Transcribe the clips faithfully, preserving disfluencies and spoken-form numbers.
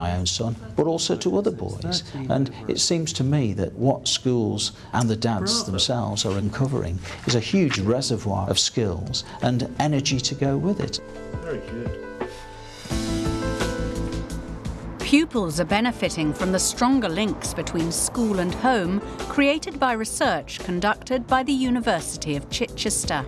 my own son, but also to other boys. And it seems to me that what schools and the dads themselves are uncovering is a huge reservoir of skills and energy to go with it. Very good. Pupils are benefiting from the stronger links between school and home created by research conducted by the University of Chichester.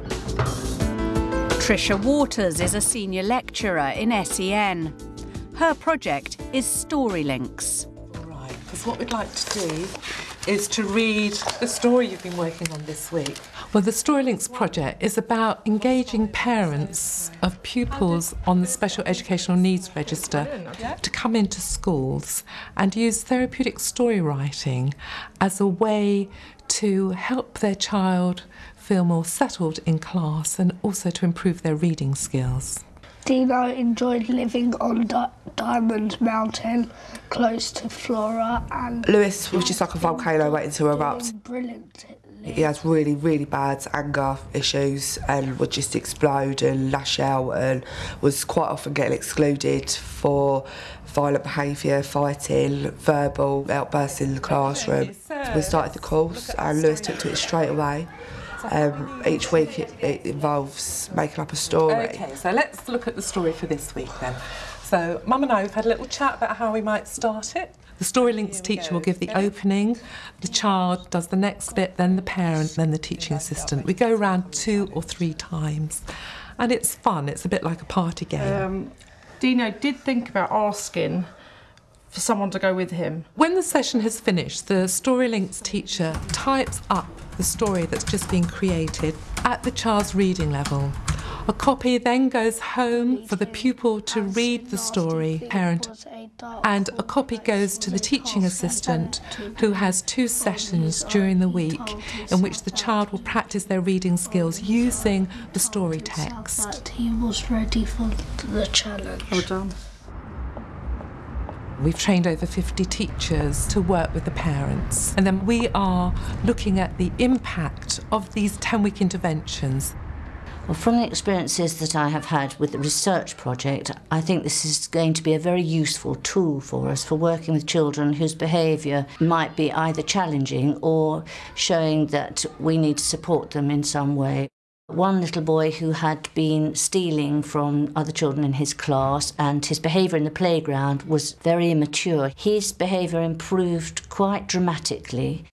Tricia Waters is a senior lecturer in S E N. Her project is StoryLinks. Right, because what we'd like to do is to read the story you've been working on this week. Well, the StoryLinks project is about engaging parents of pupils on the Special Educational Needs Register to come into schools and use therapeutic story writing as a way to help their child feel more settled in class and also to improve their reading skills. Dino enjoyed living on Di Diamond Mountain, close to Flora, and Lewis was just like a volcano waiting to erupt. Brilliant. He has really, really bad anger issues and would just explode and lash out and was quite often getting excluded for violent behaviour, fighting, verbal outbursts in the classroom. We started the course and Lewis took to it straight away. Um, each week it, it involves making up a story. OK, so let's look at the story for this week then. So Mum and I have had a little chat about how we might start it. The StoryLinks teacher will give the opening, the child does the next bit, then the parent, then the teaching assistant. We go around two or three times and it's fun, it's a bit like a party game. Um, Dino did think about asking for someone to go with him. When the session has finished, the StoryLinks teacher types up the story that's just been created at the child's reading level. A copy then goes home for the pupil to read the story, parent, and a copy goes to the teaching assistant who has two sessions during the week in which the child will practice their reading skills using the story text. That he was ready for the challenge. Well done. We've trained over fifty teachers to work with the parents, and then we are looking at the impact of these ten-week interventions. Well, from the experiences that I have had with the research project, I think this is going to be a very useful tool for us for working with children whose behaviour might be either challenging or showing that we need to support them in some way. One little boy who had been stealing from other children in his class and his behaviour in the playground was very immature. His behaviour improved quite dramatically.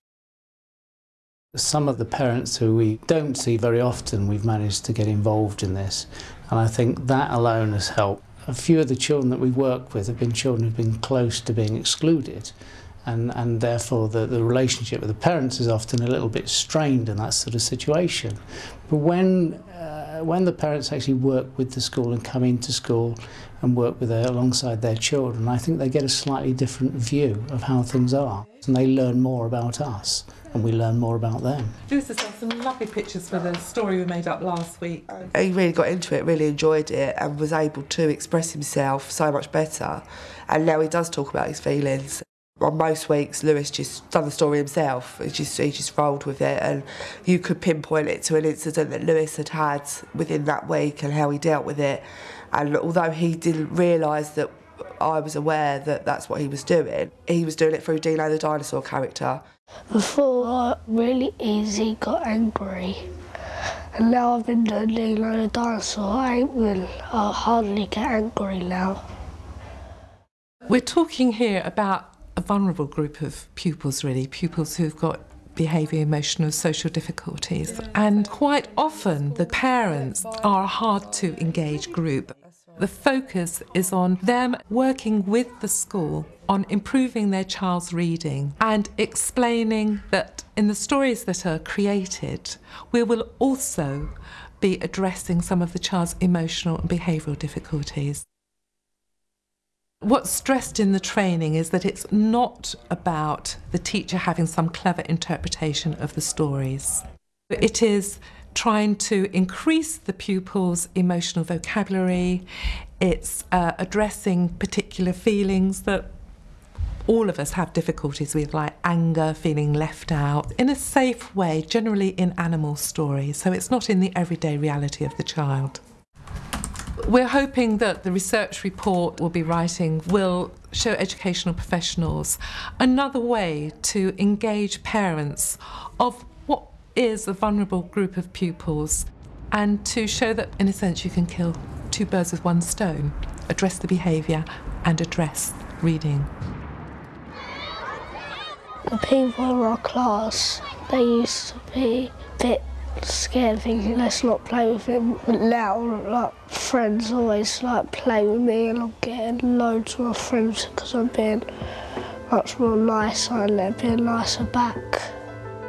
Some of the parents who we don't see very often, we've managed to get involved in this, and I think that alone has helped. A few of the children that we work with have been children who've been close to being excluded, and, and therefore the, the relationship with the parents is often a little bit strained in that sort of situation. But when, uh, when the parents actually work with the school and come into school and work with their, alongside their children, I think they get a slightly different view of how things are, and they learn more about us and we learn more about them. Lewis has done some lovely pictures for the story we made up last week. He really got into it, really enjoyed it and was able to express himself so much better, and now he does talk about his feelings. On most weeks, Lewis just done the story himself. He just, he just rolled with it, and you could pinpoint it to an incident that Lewis had had within that week and how he dealt with it. And although he didn't realise that I was aware that that's what he was doing, he was doing it through Dino the dinosaur character. Before I really easy got angry, and now I've been doing Dino the dinosaur, I ain't will I hardly get angry now. We're talking here about a vulnerable group of pupils, really, pupils who've got behaviour, emotional, social difficulties. And quite often the parents are a hard to engage group. The focus is on them working with the school on improving their child's reading and explaining that in the stories that are created, we will also be addressing some of the child's emotional and behavioural difficulties. What's stressed in the training is that it's not about the teacher having some clever interpretation of the stories. It is trying to increase the pupil's emotional vocabulary. It's uh, addressing particular feelings that all of us have difficulties with, like anger, feeling left out, in a safe way, generally in animal stories, so it's not in the everyday reality of the child. We're hoping that the research report we'll be writing will show educational professionals another way to engage parents of what is a vulnerable group of pupils, and to show that, in a sense, you can kill two birds with one stone, address the behaviour and address reading. The people in our class, they used to be a bit scared, thinking let's not play with him, but now like friends always like play with me, and I'm getting loads more friends because I'm being much more nicer and they're being nicer back.